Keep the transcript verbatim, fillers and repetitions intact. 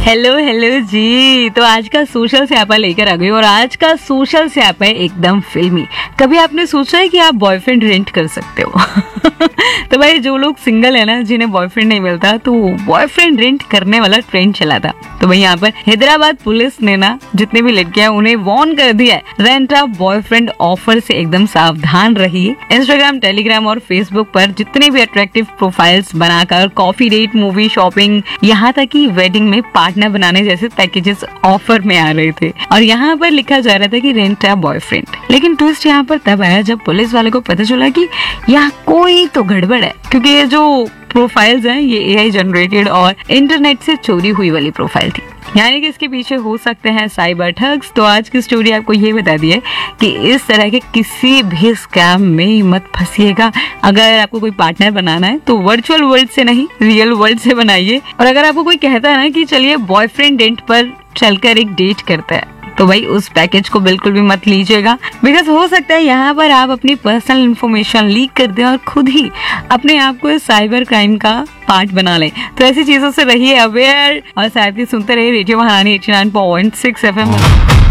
Hello hello जी। तो आज का सोशल स्यापा लेकर आ गई और आज का सोशल स्यापा है एकदम फिल्मी। कभी आपने सोचा है कि आप बॉयफ्रेंड रेंट कर सकते हो? तो भाई जो लोग सिंगल है ना, जिन्हें बॉयफ्रेंड नहीं मिलता, तो बॉयफ्रेंड रेंट करने वाला ट्रेंड चला था। तो भाई यहाँ पर हैदराबाद पुलिस ने ना जितने भी लड़कियां उन्हें वार्न कर दिया है, रेंट अ बॉयफ्रेंड ऑफर से एकदम सावधान रहिए। इंस्टाग्राम, टेलीग्राम और फेसबुक पर जितने भी अट्रैक्टिव प्रोफाइल्स बनाकर कॉफी डेट, मूवी, शॉपिंग, यहाँ तक कि वेडिंग में पार्टनर बनाने जैसे पैकेजेस ऑफर में आ रहे थे और यहाँ पर लिखा जा रहा था कि रेंट अ बॉयफ्रेंड। लेकिन ट्विस्ट यहाँ पर तब आया जब पुलिस वाले को पता चला कि यहाँ कोई तो गड़बड़ है, क्योंकि ये जो प्रोफाइल्स हैं ये एआई जनरेटेड और इंटरनेट से चोरी हुई वाली प्रोफाइल थी, यानी कि इसके पीछे हो सकते हैं साइबर ठग्स। तो आज की स्टोरी आपको ये बता दी है कि इस तरह के किसी भी स्कैम में मत फंसिएगा। अगर आपको कोई पार्टनर बनाना है तो वर्चुअल वर्ल्ड से नहीं, रियल वर्ल्ड से बनाइए। और अगर आपको कोई कहता है ना कि चलिए बॉयफ्रेंड डेट पर चलकर एक डेट करता है, तो भाई उस पैकेज को बिल्कुल भी मत लीजिएगा, बिकॉज हो सकता है यहाँ पर आप अपनी पर्सनल इंफॉर्मेशन लीक कर दें और खुद ही अपने आप को साइबर क्राइम का पार्ट बना लें। तो ऐसी चीजों से रहिए अवेयर और साथ ही सुनते रहिए रेडियो महारानी eighty nine point six F M.